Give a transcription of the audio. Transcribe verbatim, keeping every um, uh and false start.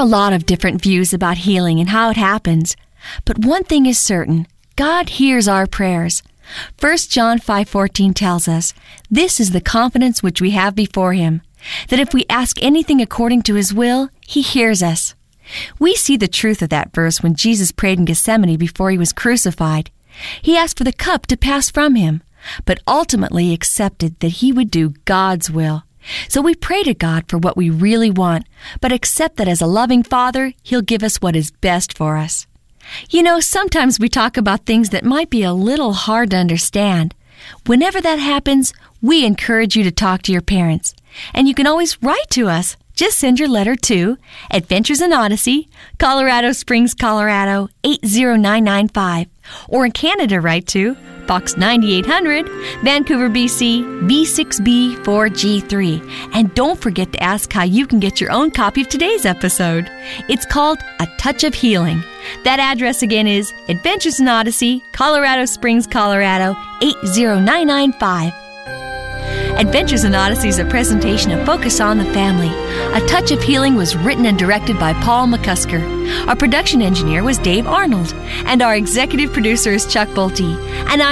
a lot of different views about healing and how it happens, but one thing is certain: God hears our prayers. First John five fourteen tells us, "This is the confidence which we have before Him, that if we ask anything according to His will, He hears us." We see the truth of that verse when Jesus prayed in Gethsemane before He was crucified. He asked for the cup to pass from Him, but ultimately accepted that He would do God's will. So we pray to God for what we really want, but accept that as a loving Father, He'll give us what is best for us. You know, sometimes we talk about things that might be a little hard to understand. Whenever that happens, we encourage you to talk to your parents. And you can always write to us. Just send your letter to Adventures in Odyssey, Colorado Springs, Colorado, eight zero nine nine five. Or in Canada, write to Box ninety-eight hundred, Vancouver, B C, V six B four G three. And don't forget to ask how you can get your own copy of today's episode. It's called A Touch of Healing. That address again is Adventures in Odyssey, Colorado Springs, Colorado, eight zero nine nine five. Adventures in Odyssey is a presentation of Focus on the Family. A Touch of Healing was written and directed by Paul McCusker. Our production engineer was Dave Arnold. And our executive producer is Chuck Bolte. And